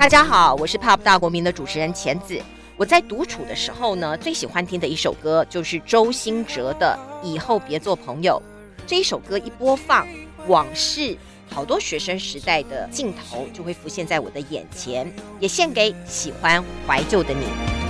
大家好，我是 Pop 大国民的主持人钱子。我在独处的时候呢，最喜欢听的一首歌就是周兴哲的《以后别做朋友》。这一首歌一播放，往事好多学生时代的镜头就会浮现在我的眼前，也献给喜欢怀旧的你。